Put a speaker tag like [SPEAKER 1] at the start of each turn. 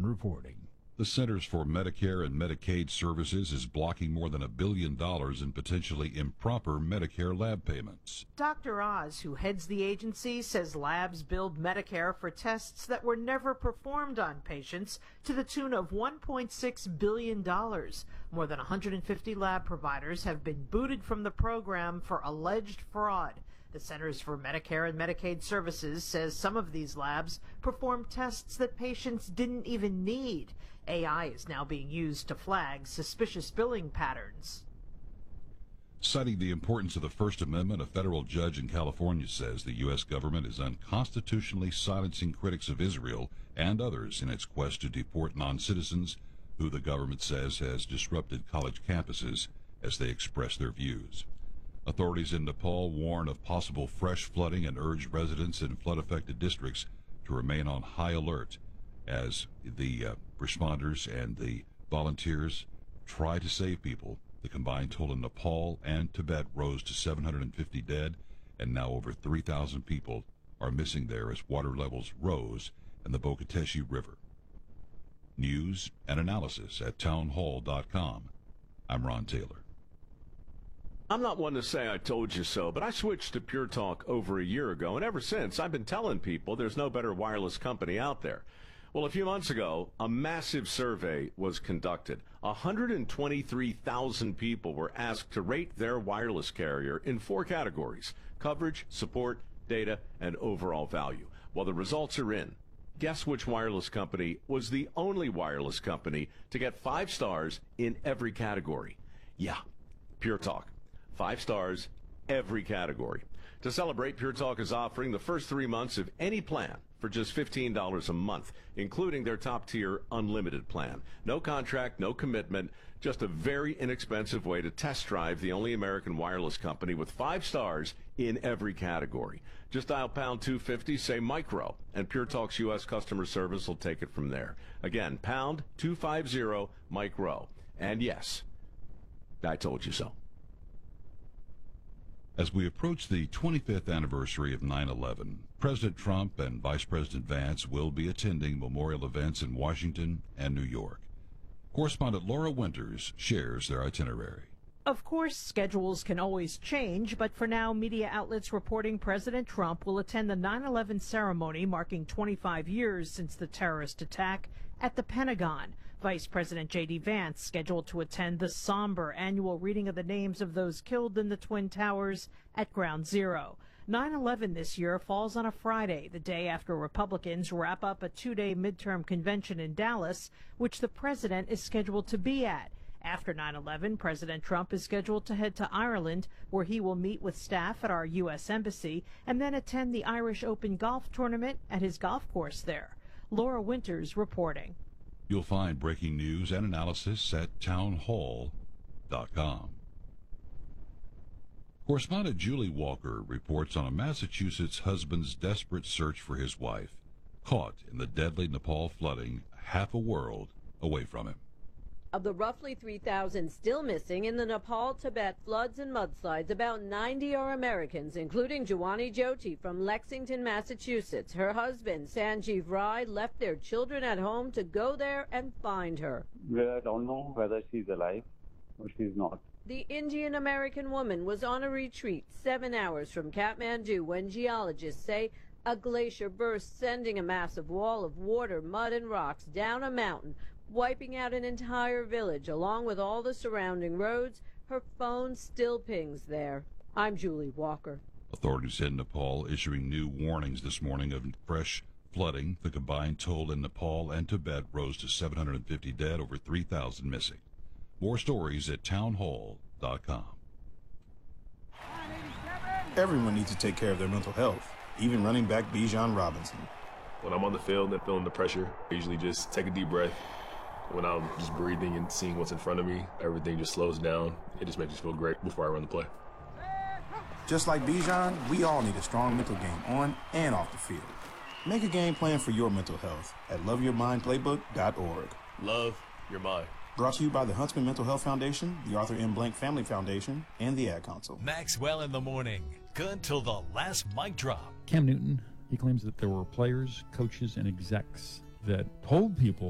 [SPEAKER 1] Allen reporting.
[SPEAKER 2] The Centers for Medicare and Medicaid Services is blocking more than $1 billion in potentially improper Medicare lab payments.
[SPEAKER 3] Dr. Oz, who heads the agency, says labs billed Medicare for tests that were never performed on patients to the tune of $1.6 billion. More than 150 lab providers have been booted from the program for alleged fraud. The Centers for Medicare and Medicaid Services says some of these labs perform tests that patients didn't even need. AI is now being used to flag suspicious billing patterns.
[SPEAKER 2] Citing the importance of the First Amendment, a federal judge in California says the U.S. government is unconstitutionally silencing critics of Israel and others in its quest to deport non-citizens who the government says has disrupted college campuses as they express their views. Authorities in Nepal warn of possible fresh flooding and urge residents in flood-affected districts to remain on high alert as the responders and the volunteers try to save people. The combined total in Nepal and Tibet rose to 750 dead, and now over 3,000 people are missing there as water levels rose in the Bokateshi River. News and analysis at townhall.com. I'm Ron Taylor.
[SPEAKER 4] I'm not one to say I told you so, but I switched to Pure Talk over a year ago, and ever since I've been telling people there's no better wireless company out there. Well, a few months ago, a massive survey was conducted. 123,000 people were asked to rate their wireless carrier in 4 categories: coverage, support, data, and overall value. Well, the results are in. Guess which wireless company was the only wireless company to get 5 stars in every category? Yeah, Pure Talk. 5 stars, every category. To celebrate, Pure Talk is offering the first 3 months of any plan for just $15 a month, including their top-tier unlimited plan. No contract, no commitment, just a very inexpensive way to test drive the only American wireless company with 5 stars in every category. Just dial pound 250, say micro, and Pure Talk's U.S. customer service will take it from there. Again, pound 250 micro. And yes, I told you so.
[SPEAKER 2] As we approach the 25th anniversary of 9/11, President Trump and Vice President Vance will be attending memorial events in Washington and New York. Correspondent Laura Winters shares their itinerary.
[SPEAKER 3] Of course, schedules can always change, but for now, media outlets reporting President Trump will attend the 9/11 ceremony marking 25 years since the terrorist attack at the Pentagon. Vice President J.D. Vance scheduled to attend the somber annual reading of the names of those killed in the Twin Towers at Ground Zero. 9/11 this year falls on a Friday, the day after Republicans wrap up a 2-day midterm convention in Dallas, which the president is scheduled to be at. After 9/11, President Trump is scheduled to head to Ireland, where he will meet with staff at our U.S. Embassy and then attend the Irish Open golf tournament at his golf course there. Laura Winters reporting.
[SPEAKER 2] You'll find breaking news and analysis at townhall.com. Correspondent Julie Walker reports on a Massachusetts husband's desperate search for his wife, caught in the deadly Nepal flooding half a world away from him.
[SPEAKER 5] Of the roughly 3,000 still missing in the Nepal-Tibet floods and mudslides, about 90 are Americans, including Jawani Jyoti from Lexington, Massachusetts. Her husband, Sanjeev Rai, left their children at home to go there and find her.
[SPEAKER 6] I don't know whether she's alive or she's not.
[SPEAKER 5] The Indian-American woman was on a retreat 7 hours from Kathmandu when geologists say a glacier burst, sending a massive wall of water, mud, and rocks down a mountain, wiping out an entire village along with all the surrounding roads. Her phone still pings there. I'm Julie Walker.
[SPEAKER 2] Authorities in Nepal issuing new warnings this morning of fresh flooding. The combined toll in Nepal and Tibet rose to 750 dead, over 3,000 missing. More stories at townhall.com.
[SPEAKER 7] Everyone needs to take care of their mental health, even running back Bijan Robinson.
[SPEAKER 8] When I'm on the field and feeling the pressure, I usually just take a deep breath. When I'm just breathing and seeing what's in front of me, everything just slows down. It just makes me feel great before I run the play.
[SPEAKER 7] Just like Bijan, we all need a strong mental game on and off the field. Make a game plan for your mental health at loveyourmindplaybook.org.
[SPEAKER 8] Love your mind.
[SPEAKER 7] Brought to you by the Huntsman Mental Health Foundation, the Arthur M. Blank Family Foundation, and the Ad Council.
[SPEAKER 9] Maxwell in the morning. Good till the last mic drop.
[SPEAKER 1] Cam Newton, he claims that there were players, coaches, and execs that told people